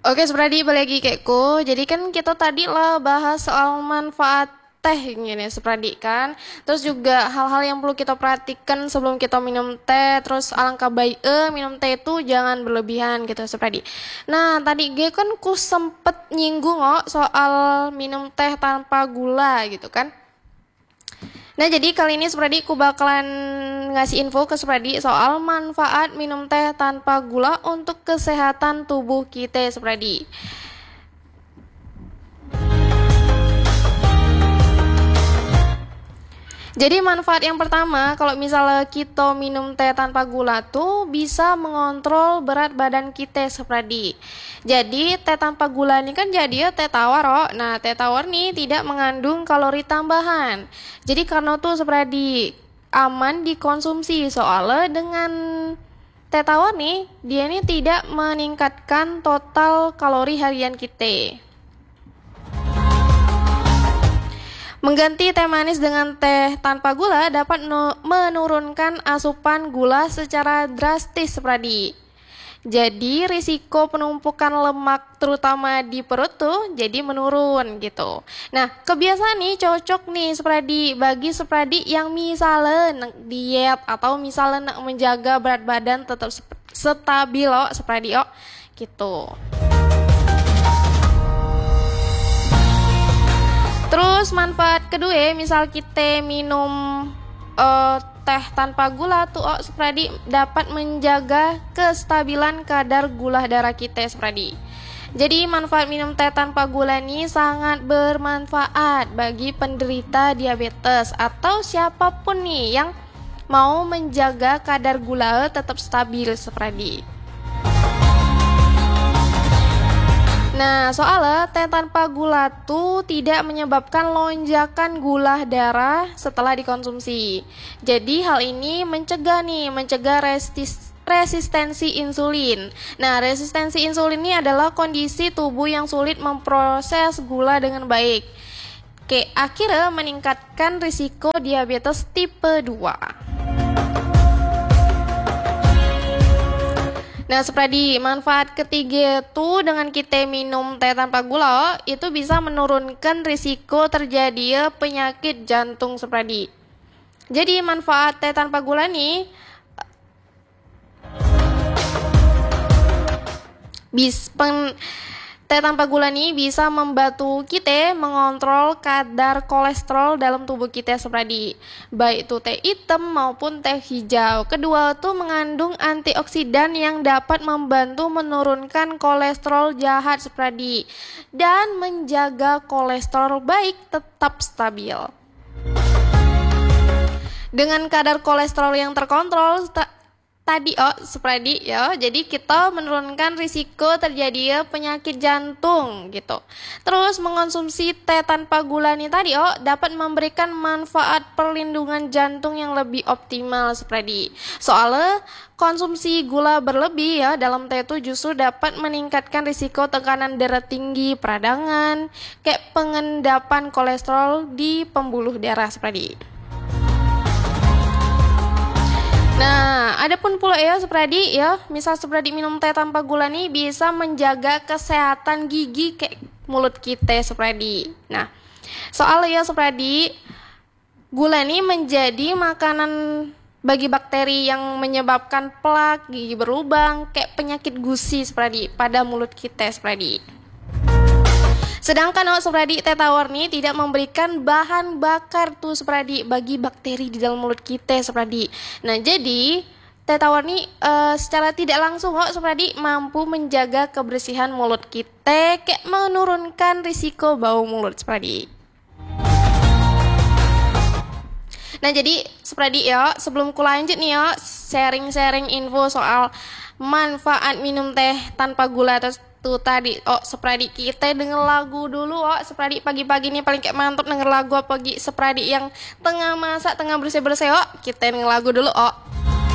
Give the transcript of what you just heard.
Oke, Supradi, balik lagi keku. Jadi kan kita tadi lah bahas soal manfaat teh gini, Supradi kan. Terus juga hal-hal yang perlu kita perhatikan sebelum kita minum teh. Terus alangkah baik minum teh itu jangan berlebihan gitu, Supradi. Nah, tadi gue kan ku sempet nyinggung soal minum teh tanpa gula gitu kan. Nah, jadi kali ini Supradi ku bakalan ngasih info ke Supradi soal manfaat minum teh tanpa gula untuk kesehatan tubuh kita, Supradi. Jadi manfaat yang pertama, kalau misalnya kita minum teh tanpa gula tuh bisa mengontrol berat badan kita, Supradi. Jadi teh tanpa gula ini kan jadi teh tawar, Nah, teh tawar nih tidak mengandung kalori tambahan. Jadi karena tuh Supradi aman dikonsumsi, soalnya dengan teh tawar nih dia ini tidak meningkatkan total kalori harian kita. Mengganti teh manis dengan teh tanpa gula dapat menurunkan asupan gula secara drastis, Supradi. Jadi risiko penumpukan lemak terutama di perut tuh jadi menurun gitu. Nah, kebiasaan nih cocok nih Supradi bagi Supradi yang misalnya diet atau misalnya nak menjaga berat badan tetap stabil Supradi gitu. Terus manfaat kedua, misal kita minum teh tanpa gula tuh Supradi dapat menjaga kestabilan kadar gula darah kita, Supradi. Jadi manfaat minum teh tanpa gula ini sangat bermanfaat bagi penderita diabetes atau siapapun nih yang mau menjaga kadar gula tetap stabil, Supradi. Nah, soalnya teh tanpa gula tuh tidak menyebabkan lonjakan gula darah setelah dikonsumsi. Jadi hal ini mencegah resistensi insulin. Nah, resistensi insulin ini adalah kondisi tubuh yang sulit memproses gula dengan baik. Akhirnya meningkatkan risiko diabetes tipe 2. Nah, Supradi, manfaat ketiga tuh dengan kita minum teh tanpa gula itu bisa menurunkan risiko terjadi penyakit jantung, Supradi. Jadi manfaat teh tanpa gula nih teh tanpa gula nih bisa membantu kita mengontrol kadar kolesterol dalam tubuh kita, Supradi. Baik itu teh hitam maupun teh hijau. Kedua tuh mengandung antioksidan yang dapat membantu menurunkan kolesterol jahat, Supradi, dan menjaga kolesterol baik tetap stabil. Dengan kadar kolesterol yang terkontrol tadi Supradi jadi kita menurunkan risiko terjadi penyakit jantung gitu. Terus mengonsumsi teh tanpa gula nih tadi dapat memberikan manfaat perlindungan jantung yang lebih optimal, Supradi. Soalnya konsumsi gula berlebih dalam teh itu justru dapat meningkatkan risiko tekanan darah tinggi, peradangan, kayak pengendapan kolesterol di pembuluh darah, Supradi. Nah, ada pun pula Supradi misal Supradi minum teh tanpa gula nih bisa menjaga kesehatan gigi kayak mulut kita, Supradi. Nah, soalnya Supradi, gula nih menjadi makanan bagi bakteri yang menyebabkan plak, gigi berlubang, kayak penyakit gusi, Supradi, pada mulut kita, Supradi. Sedangkan Supradi, teh tawar nih tidak memberikan bahan bakar tuh, Supradi, bagi bakteri di dalam mulut kita, Supradi. Nah, jadi teh tawar nih secara tidak langsung Supradi mampu menjaga kebersihan mulut kita, kayak menurunkan risiko bau mulut, Supradi. Nah, jadi Supradi sebelum ku lanjut nih sharing-sharing info soal manfaat minum teh tanpa gula tuh tadi Supradi, kita denger lagu dulu Supradi. Pagi-pagi nih paling kayak mantap denger lagu pagi Supradi yang tengah masak, tengah bersih-bersih kita denger lagu dulu